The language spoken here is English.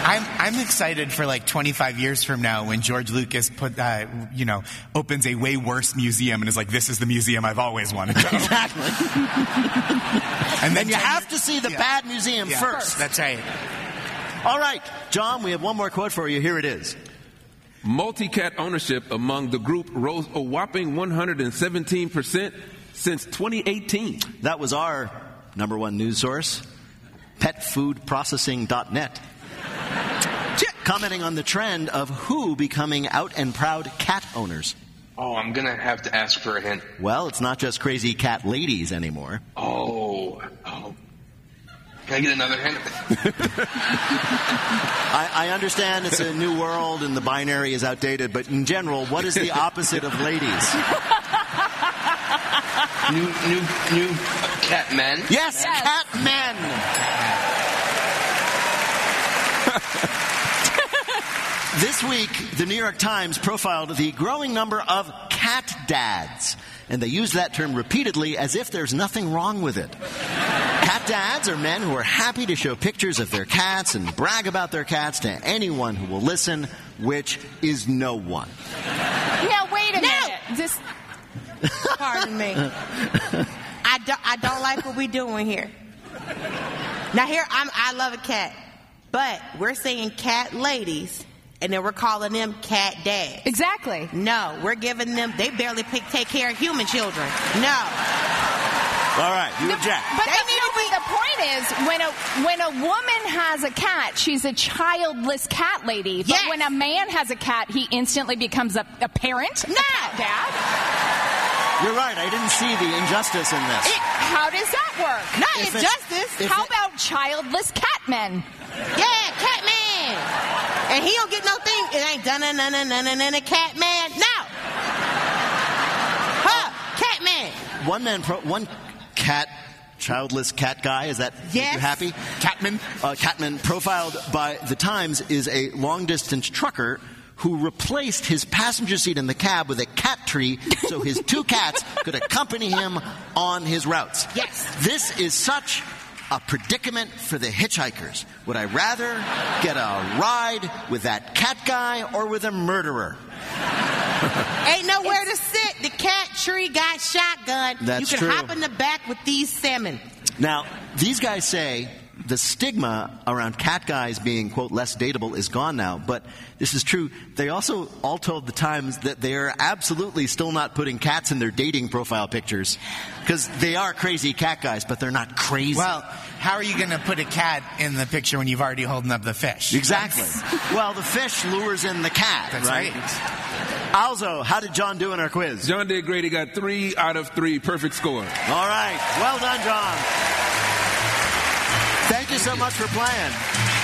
I'm excited for like 25 years from now when George Lucas opens a way worse museum and is like, this is the museum I've always wanted to. Exactly. And then you have to see the bad museum first. That's right. All right, John, we have one more quote for you. Here it is. Multi-cat ownership among the group rose a whopping 117% since 2018. That was our number one news source, petfoodprocessing.net. Commenting on the trend of who becoming out and proud cat owners. Oh, I'm going to have to ask for a hint. Well, it's not just crazy cat ladies anymore. Oh. Can I get another hint? I understand it's a new world and the binary is outdated, but in general, what is the opposite of ladies? New cat men? Yes, cat men. This week, the New York Times profiled the growing number of cat dads. And they use that term repeatedly as if there's nothing wrong with it. Cat dads are men who are happy to show pictures of their cats and brag about their cats to anyone who will listen, which is no one. Now, wait a minute. Pardon me. I don't like what we're doing here. Now, I love a cat, but we're saying cat ladies. And then we're calling them cat dads. Exactly. No, we're giving them, they barely take care of human children. No. All right, you object. But the point is, when a woman has a cat, she's a childless cat lady. But when a man has a cat, he instantly becomes a parent, a cat dad. You're right, I didn't see the injustice in this. How does that work? Not injustice. How about childless cat men? Yeah, cat man. And he don't get no thing. It ain't done a cat man. No. Cat man. One cat, childless cat guy. Is that make you happy? Catman, profiled by The Times, is a long-distance trucker who replaced his passenger seat in the cab with a cat tree so his two cats could accompany him on his routes. Yes. This is such a predicament for the hitchhikers. Would I rather get a ride with that cat guy or with a murderer? Ain't nowhere to sit. The cat tree got shotgun. That's you can true. hop in the back with these salmon. Now, these guys say the stigma around cat guys being, quote, less dateable is gone now, but this is true. They also all told The Times that they are absolutely still not putting cats in their dating profile pictures because they are crazy cat guys, but they're not crazy. Well, how are you going to put a cat in the picture when you've already holding up the fish? Exactly. Well, the fish lures in the cat. That's right. Also, how did John do in our quiz? John did great. He got 3 out of 3. Perfect score. All right. Well done, John. Thank you so much for playing.